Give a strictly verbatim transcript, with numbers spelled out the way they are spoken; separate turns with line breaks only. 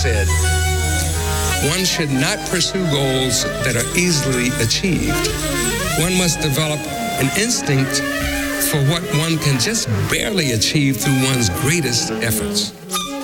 said, one should not pursue goals that are easily achieved. One must develop an instinct for what one can just barely achieve through one's greatest efforts.